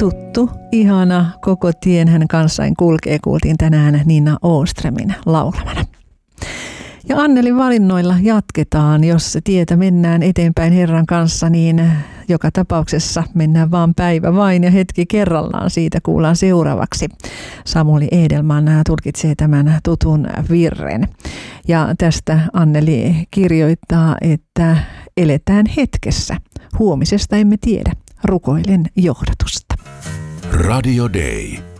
tuttu, ihana, koko tien hän kanssain kulkee, kuultiin tänään Nina Åströmin laulamana. Ja Annelin valinnoilla jatketaan, jos tietä mennään eteenpäin Herran kanssa, niin joka tapauksessa mennään vaan päivä vain ja hetki kerrallaan. Siitä kuullaan seuraavaksi. Samuli Edelman tulkitsee tämän tutun virren. Ja tästä Anneli kirjoittaa, että eletään hetkessä. Huomisesta emme tiedä. Rukoilen johdatusta. Radio Day.